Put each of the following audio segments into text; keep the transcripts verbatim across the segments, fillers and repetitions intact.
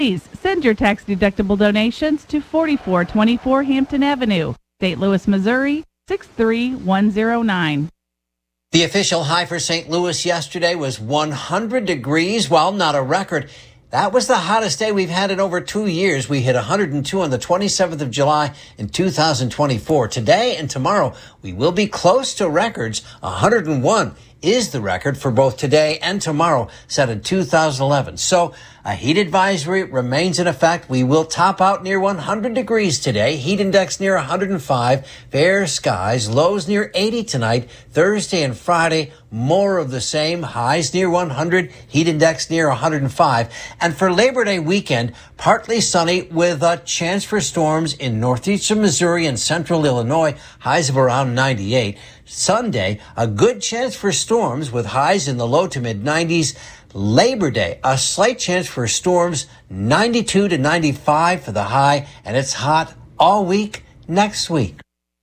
Please send your tax-deductible donations to forty-four twenty-four Hampton Avenue, Saint Louis, Missouri, six three one zero nine. The official high for Saint Louis yesterday was one hundred degrees. Well, not a record. That was the hottest day we've had in over two years. We hit one hundred two on the twenty-seventh of July in two thousand twenty-four. Today and tomorrow, we will be close to records. one hundred one is the record for both today and tomorrow, set in two thousand eleven. So a heat advisory remains in effect. We will top out near one hundred degrees today. Heat index near one hundred five. Fair skies. Lows near eighty tonight. Thursday and Friday, more of the same. Highs near one hundred. Heat index near one hundred five. And for Labor Day weekend, partly sunny with a chance for storms in northeastern Missouri and central Illinois. Highs of around ninety-eight. Sunday, a good chance for storms with highs in the low to mid nineties. Labor Day, a slight chance for storms, ninety-two to ninety-five for the high, and it's hot all week next week.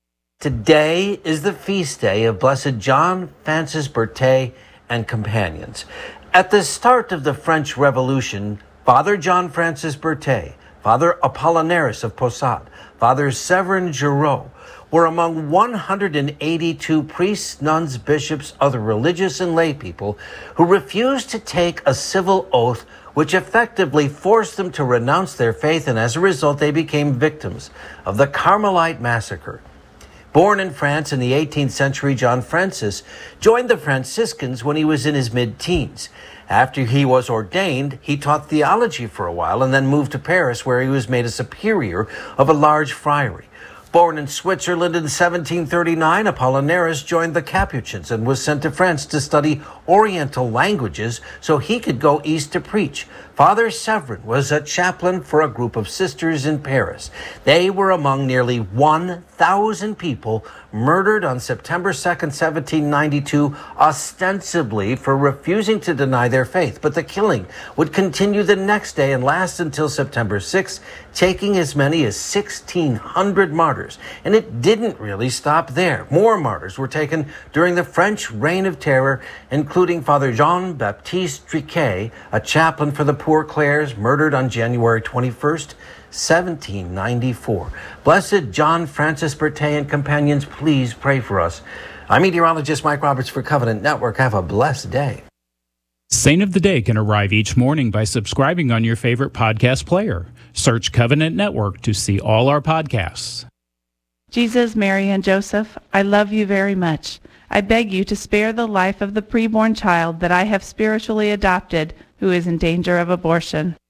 Today is the feast day of Blessed John Francis Berthet and companions. At the start of the French Revolution, Father John Francis Berthet, Father Apollinaris of Posat, Father Severin Giraud, were among one hundred eighty-two priests, nuns, bishops, other religious and lay people who refused to take a civil oath which effectively forced them to renounce their faith, and as a result they became victims of the Carmelite massacre. Born in France in the eighteenth century, John Francis joined the Franciscans when he was in his mid-teens. After he was ordained, he taught theology for a while and then moved to Paris, where he was made a superior of a large friary. Born in Switzerland in seventeen thirty-nine, Apollinaris joined the Capuchins and was sent to France to study Oriental languages so he could go east to preach. Father Severin was a chaplain for a group of sisters in Paris. They were among nearly one thousand people murdered on September second, seventeen ninety-two, ostensibly for refusing to deny their faith. But the killing would continue the next day and last until September sixth, taking as many as sixteen hundred martyrs. And it didn't really stop there. More martyrs were taken during the French Reign of Terror, including Father Jean-Baptiste Triquet, a chaplain for the Poor Clares, murdered on January twenty-first, seventeen ninety-four. Blessed John Francis Berthet and companions, please pray for us. I'm meteorologist Mike Roberts for Covenant Network. Have a blessed day. Saint of the Day can arrive each morning by subscribing on your favorite podcast player. Search Covenant Network to see all our podcasts. Jesus, Mary, and Joseph, I love you very much. I beg you to spare the life of the preborn child that I have spiritually adopted who is in danger of abortion.